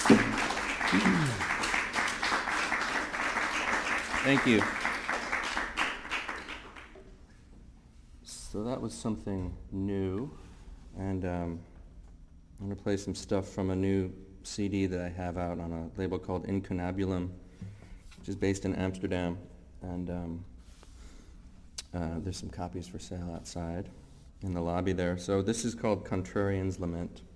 Thank you. So that was something new, and I'm going to play some stuff from a new CD that I have out on a label called Incunabulum, which is based in Amsterdam, and there's some copies for sale outside in the lobby there. So this is called Contrarian's Lament.